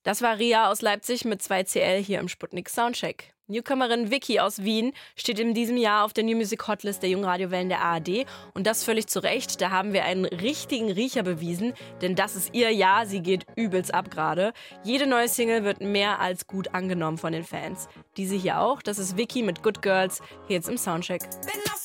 Das war Ria aus Leipzig mit 2CL hier im Sputnik Soundcheck. Newcomerin Vicky aus Wien steht in diesem Jahr auf der New Music Hotlist der Jungradiowellen der ARD. Und das völlig zu Recht. Da haben wir einen richtigen Riecher bewiesen. Denn das ist ihr Jahr. Sie geht übelst ab gerade. Jede neue Single wird mehr als gut angenommen von den Fans. Diese hier auch. Das ist Vicky mit Good Girls. Hier jetzt im Soundcheck. Bin auf